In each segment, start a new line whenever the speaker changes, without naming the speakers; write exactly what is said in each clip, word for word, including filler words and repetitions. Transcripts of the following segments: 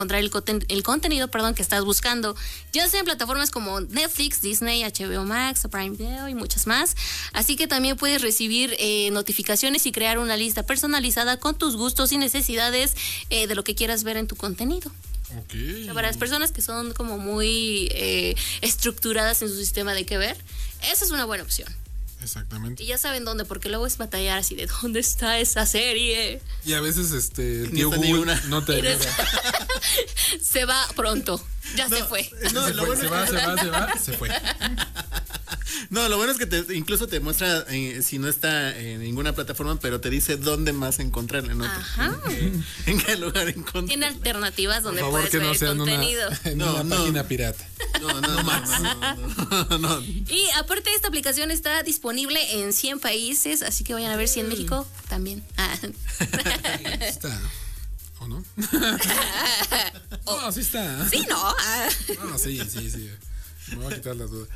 encontrar el, conten- el contenido perdón, que estás buscando, ya sea en plataformas como Netflix, Disney, H B O Max, Prime Video y muchas más. Así que también puedes recibir eh, notificaciones y crear una lista personalizada con tus gustos y necesidades eh, de lo que quieras ver en tu contenido.
Okay.
O sea, para las personas que son como muy eh, estructuradas en su sistema de qué ver, esa es una buena opción.
Exactamente.
Y ya saben dónde, porque luego es batallar así de dónde está esa serie.
Y a veces este el
Ni
tío
está
Google
ninguna.
no te ayuda.
Se va pronto, ya
No,
se fue.
No,
se,
lo
fue,
bueno,
se va, se va, se va, se fue.
no, lo bueno es que te, incluso te muestra eh, si no está en ninguna plataforma, pero te dice dónde más encontrarla, ¿no?
Ajá.
En, en qué lugar encontrarla.
Tiene alternativas donde
Por favor,
puedes
que
ver
no
el
sea en una,
contenido.
en
No,
una
no.
página pirata.
No, no, no, no, no, no, no.
Y aparte esta aplicación está disponible en cien países, así que vayan a ver si en México también. Ah.
Está. ¿O no? No, sí está.
Sí, no. Ah.
No, sí, sí, sí. Me voy a quitar la duda.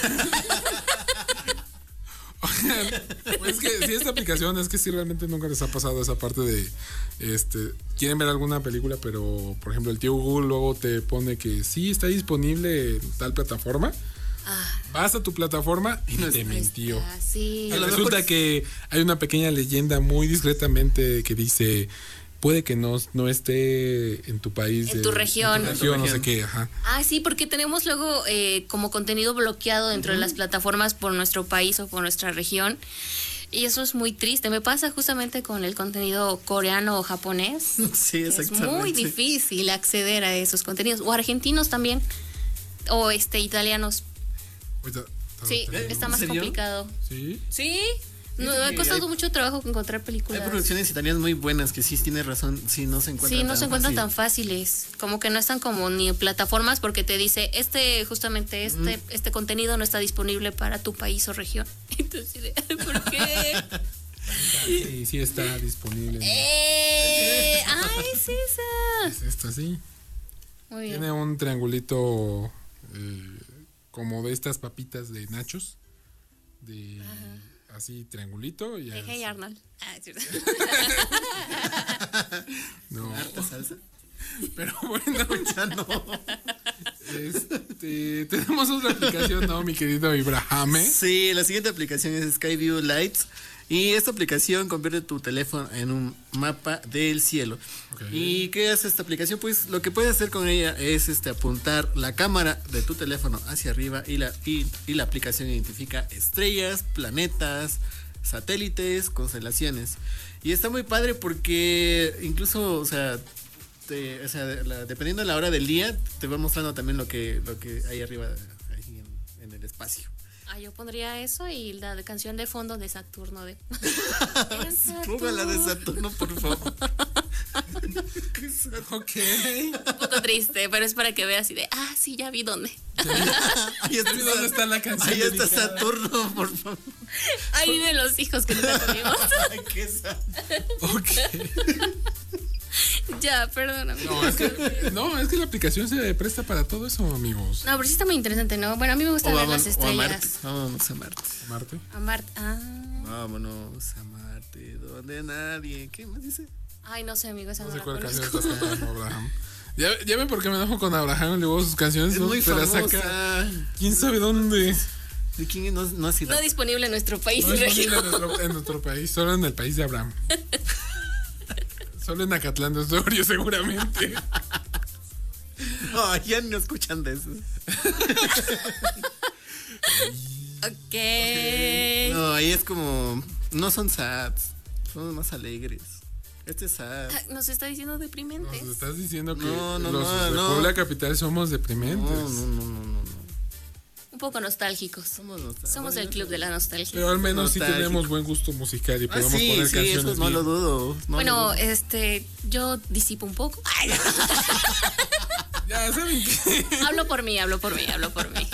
Oigan, pues es que si esta aplicación es que si realmente nunca les ha pasado esa parte de este quieren ver alguna película, pero por ejemplo el tío Google luego te pone que sí está disponible en tal plataforma.
Ah.
Vas a tu plataforma y
no
te
está.
mintió.
Ah, sí.
A lo
Resulta
mejor-
que hay una pequeña leyenda muy discretamente que dice puede que no, no esté en tu país.
En
de-
tu región.
En tu región, no sé qué, ajá.
Ah, sí, porque tenemos luego eh, como contenido bloqueado dentro uh-huh. de las plataformas por nuestro país o por nuestra región. Y eso es muy triste. Me pasa justamente con el contenido coreano o japonés.
Sí, exactamente.
Es muy difícil acceder a esos contenidos. O argentinos también. O este italianos.
Ahorita-
Sí,
ahorita-
está más
serio?
complicado.
Sí.
Sí. No,
Fíjate
ha
que
costado
hay-
mucho trabajo encontrar películas.
Hay producciones italianas muy buenas que sí tienes razón, sí no se encuentran
Sí, no
tan
se encuentran
fácil.
tan fáciles. Como que no están como ni en plataformas porque te dice, este, justamente este, mm. este contenido no está disponible para tu país o región. Entonces, ¿por qué?
Sí, sí está disponible.
Eh, ¡Ay, es esa!
Es esto, sí.
Muy bien.
Tiene un triangulito eh, como de estas papitas de nachos. De Ajá. así triangulito. Y
de
así.
Hey Arnold. Ah, es cierto.
No. ¿Harta salsa?
Pero bueno,
ya no.
Este, tenemos otra aplicación, ¿no, mi querido Ibrahim?
Sí, la siguiente aplicación es Skyview Lights. Y esta aplicación convierte tu teléfono en un mapa del cielo. Okay. ¿Y qué hace esta aplicación? Pues lo que puedes hacer con ella es este apuntar la cámara de tu teléfono hacia arriba y la, y, y la aplicación identifica estrellas, planetas, satélites, constelaciones. Y está muy padre porque incluso, o sea, te, o sea la, dependiendo de la hora del día, te va mostrando también lo que, lo que hay arriba ahí en, en el espacio.
Ah, yo pondría eso y la de canción de fondo de Saturno. De...
Ponga la de Saturno, por favor.
Ok.
Un poco triste, pero es para que veas y de, ah, sí, ya vi dónde.
Ahí está,
¿dónde está la canción?
Ahí está Saturno, por favor.
Ahí viven los hijos que nunca tuvimos.
¿Qué es?
Ok.
Ya, perdóname.
No es, que, no, es que la aplicación se presta para todo eso, amigos.
No, pero sí está muy interesante, ¿no? Bueno, a mí me gusta
o
ver
vamos,
las estrellas.
O a Marte. Vámonos a Marte.
¿A Marte?
A Marte. Ah.
Vámonos a Marte, donde nadie. ¿Qué más dice?
Ay, no sé, amigo, esa
no,
no
sé
la
cuál canción
conozco.
estás cantando, Abraham. Ya, ya ven por qué me enojo con Abraham y luego sus canciones.
Es
¿no?
muy
Se las
famosa.
saca. ¿Quién sabe dónde?
¿De quién no, no ha sido?
No disponible en nuestro país
No
y
es posible
región.
en nuestro, en nuestro país, solo en el país de Abraham. Solo en Acatlán de Osorio, seguramente.
No, ya no escuchan de eso.
Ok.
No, ahí es como. No son sads, son más alegres. Este es sad.
Ah, nos está diciendo deprimentes.
Nos estás diciendo que
No, no,
los
no,
de
no.
Puebla Capital somos deprimentes.
No, no, no, no, no. no.
Un poco nostálgicos.
Somos, nostal-
Somos
bueno,
el club de la nostalgia.
Pero al menos sí
Nostálgico.
tenemos buen gusto musical y
Ah,
podemos
sí,
poner
sí,
canciones
eso no
bien.
lo dudo. No
bueno,
lo dudo.
este, yo disipo un poco. Ay, no.
Ya, ¿saben qué?
Hablo por mí, hablo por mí, hablo por mí.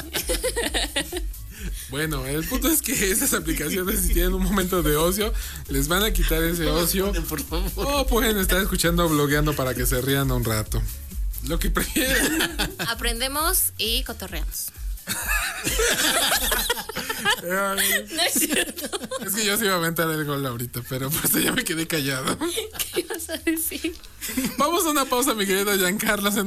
Bueno, el punto es que esas aplicaciones, si tienen un momento de ocio, les van a quitar ese ocio.
Por favor.
O pueden estar escuchando o blogueando para que se rían un rato. Lo que prefieran.
Aprendemos y cotorreamos.
Ay,
No es cierto.
es que yo sí iba a aventar el gol ahorita, pero pues ya me quedé callado.
¿Qué ibas a decir?
Vamos a una pausa, mi querido Giancarlo.